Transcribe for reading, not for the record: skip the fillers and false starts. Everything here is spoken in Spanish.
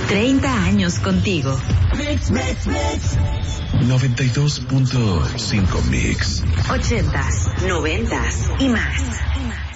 30 años contigo. 92.5 Mix. 80s, 90s y más.